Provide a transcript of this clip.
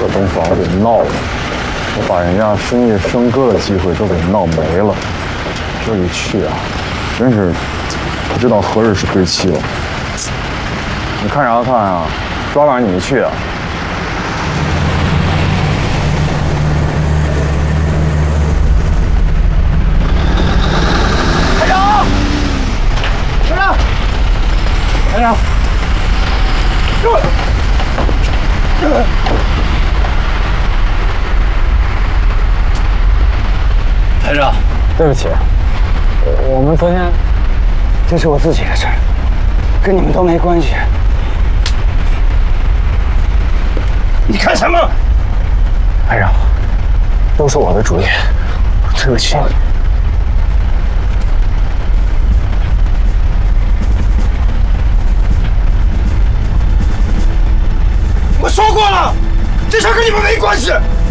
这栋房给闹了，我把人家生意升哥的机会都给闹没了。这一去啊，真是不知道何日是归期了。你看啥看啊？抓晚你没去啊？ 台长，台长，台长。 台长， 对不起，我们昨天，这是我自己的事儿，跟你们都没关系。 你看什么？ 台长，都是我的主意，对不起。 我说过了，这事跟你们没关系。